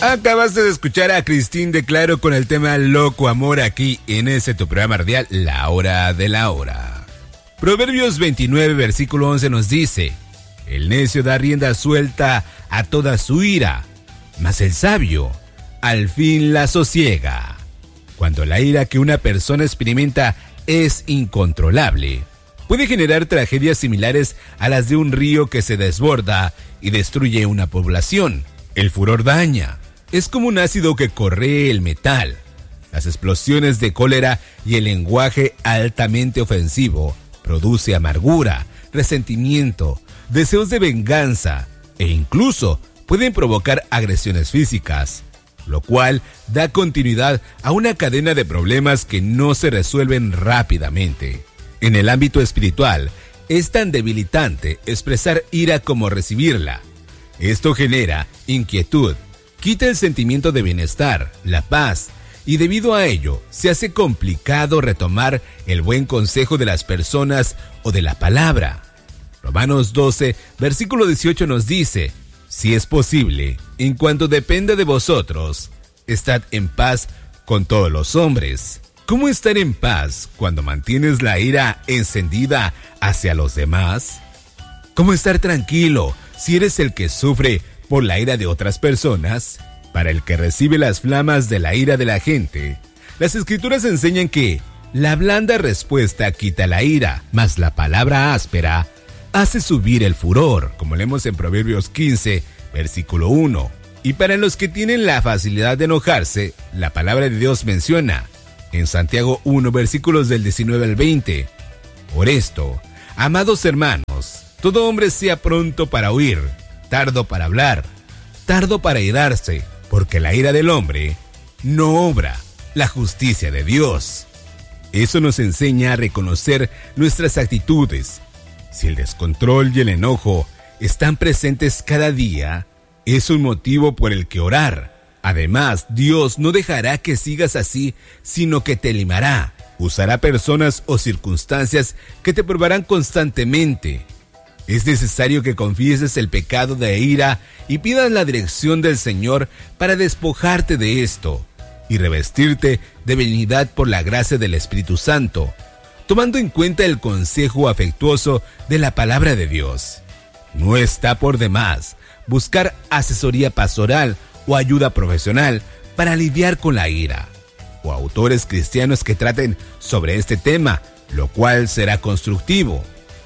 Acabaste de escuchar a Cristín de Claro con el tema Loco Amor aquí en tu programa radial, La Hora de la Hora. Proverbios 29, versículo 11 nos dice: el necio da rienda suelta a toda su ira, mas el sabio al fin la sosiega. Cuando la ira que una persona experimenta es incontrolable, puede generar tragedias similares a las de un río que se desborda y destruye una población. El furor daña. Es como un ácido que corroe el metal. Las explosiones de cólera y el lenguaje altamente ofensivo produce amargura, resentimiento, deseos de venganza e incluso pueden provocar agresiones físicas, lo cual da continuidad a una cadena de problemas que no se resuelven rápidamente. En el ámbito espiritual, es tan debilitante expresar ira como recibirla. Esto genera inquietud, quita el sentimiento de bienestar, la paz, y debido a ello se hace complicado retomar el buen consejo de las personas o de la palabra. Romanos 12, versículo 18 nos dice: si es posible, en cuanto dependa de vosotros, estad en paz con todos los hombres. ¿Cómo estar en paz cuando mantienes la ira encendida hacia los demás? ¿Cómo estar tranquilo si eres el que sufre por la ira de otras personas? Para el que recibe las flamas de la ira de la gente, las escrituras enseñan que la blanda respuesta quita la ira, mas la palabra áspera hace subir el furor, como leemos en Proverbios 15, versículo 1. Y para los que tienen la facilidad de enojarse, la palabra de Dios menciona en Santiago 1, versículos del 19 al 20. Por esto, amados hermanos, todo hombre sea pronto para oír, tardo para hablar, tardo para irarse, porque la ira del hombre no obra la justicia de Dios. Eso nos enseña a reconocer nuestras actitudes. Si el descontrol y el enojo están presentes cada día, es un motivo por el que orar. Además, Dios no dejará que sigas así, sino que te limará. Usará personas o circunstancias que te probarán constantemente. Es necesario que confieses el pecado de ira y pidas la dirección del Señor para despojarte de esto y revestirte de benignidad por la gracia del Espíritu Santo, tomando en cuenta el consejo afectuoso de la palabra de Dios. No está por demás buscar asesoría pastoral o ayuda profesional para lidiar con la ira, o autores cristianos que traten sobre este tema, lo cual será constructivo.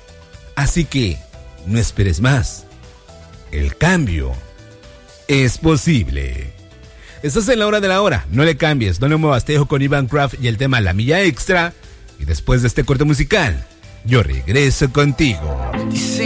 Así que no esperes más. El cambio es posible. Estás en La Hora de la Hora. No le cambies, no le muevas. Te dejo con Iván Kraft y el tema La Milla Extra. Y después de este corte musical, yo regreso contigo.